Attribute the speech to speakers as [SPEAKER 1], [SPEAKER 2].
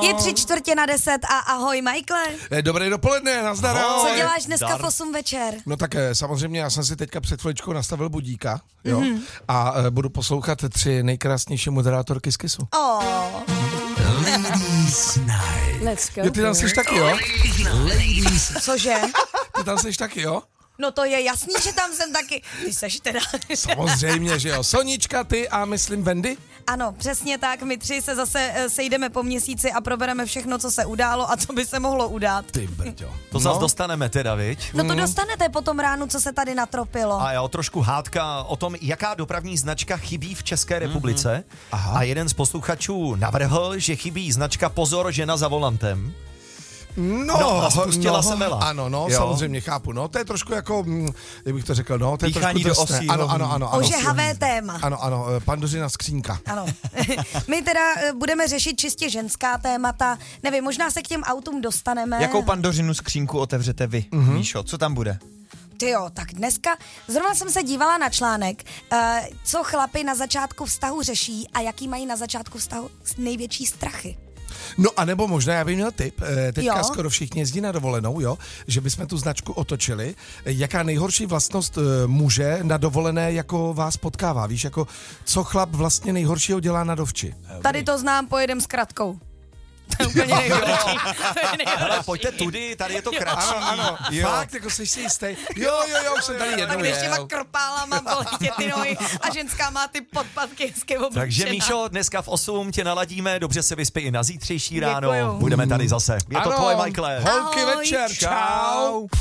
[SPEAKER 1] Je 9:45 a ahoj, Michaele.
[SPEAKER 2] Dobré dopoledne, nazdar.
[SPEAKER 1] Co děláš dneska v 8 večer?
[SPEAKER 2] No tak samozřejmě, já jsem si teďka před chviličkou nastavil budíka, jo, a budu poslouchat 3 nejkrásnější moderátorky z Kissu.
[SPEAKER 3] Ladies Night.
[SPEAKER 1] Let's go.
[SPEAKER 2] Jo, ty tam jsi taky, jo?
[SPEAKER 1] Cože?
[SPEAKER 2] Ty tam jsi taky, jo?
[SPEAKER 1] No to je jasný, že tam jsem taky. Ty seš teda.
[SPEAKER 2] Samozřejmě, že jo. Sonička, ty a myslím Wendy?
[SPEAKER 1] Ano, přesně tak. My 3 se zase sejdeme po měsíci a probereme všechno, co se událo a co by se mohlo udát.
[SPEAKER 2] Ty brďo.
[SPEAKER 4] To zase dostaneme teda, viď?
[SPEAKER 1] No to dostanete po tom ránu, co se tady natropilo.
[SPEAKER 4] A jo, trošku hádka o tom, jaká dopravní značka chybí v České republice.
[SPEAKER 2] Aha.
[SPEAKER 4] A jeden z posluchačů navrhl, že chybí značka Pozor, žena za volantem. No, a spustila se Mela.
[SPEAKER 2] Ano, no,
[SPEAKER 4] Jo.
[SPEAKER 2] samozřejmě, chápu. No, to je trošku jako, jak bych to řekl, no, to je
[SPEAKER 3] Dýchání
[SPEAKER 2] trošku
[SPEAKER 3] do
[SPEAKER 2] drsné.
[SPEAKER 3] osí,
[SPEAKER 2] Ano.
[SPEAKER 1] Ožehavé téma.
[SPEAKER 2] Ano, Pandořina skřínka.
[SPEAKER 1] Ano. My teda budeme řešit čistě ženská témata. Nevím, možná se k těm autům dostaneme.
[SPEAKER 3] Jakou Pandořinu skřínku otevřete vy, Míšo? Co tam bude?
[SPEAKER 1] Tyjo, tak dneska zrovna jsem se dívala na článek, co chlapi na začátku vztahu řeší a jaký mají na začátku vztahu největší strachy.
[SPEAKER 2] No a nebo možná, já bych měl tip, teďka
[SPEAKER 1] Jo.
[SPEAKER 2] skoro všichni jezdí na dovolenou, jo, že bychom tu značku otočili. Jaká nejhorší vlastnost muže na dovolené jako vás potkává? Víš, jako co chlap vlastně nejhoršího dělá na dovči?
[SPEAKER 1] Tady to znám, pojedem s kratkou. To je úplně nejhorší.
[SPEAKER 4] Hele, pojďte tudy, tady je to kratší.
[SPEAKER 2] Ano,
[SPEAKER 3] Jo.
[SPEAKER 2] fakt, jako jsi si jistý. Jo, už jsem tady jednou
[SPEAKER 1] Tak když těma
[SPEAKER 2] jel.
[SPEAKER 1] krpálama bolí tě ty nohy a ženská má ty podpatky hezky oblečená.
[SPEAKER 4] Takže Míšo, dneska v 8 tě naladíme, dobře se vyspí i na zítřejší ráno.
[SPEAKER 1] Děkuju.
[SPEAKER 4] Budeme tady zase. Je to
[SPEAKER 2] Ano.
[SPEAKER 4] tvoje, Michaele.
[SPEAKER 2] Holky
[SPEAKER 1] Ahoj.
[SPEAKER 2] večer, čau.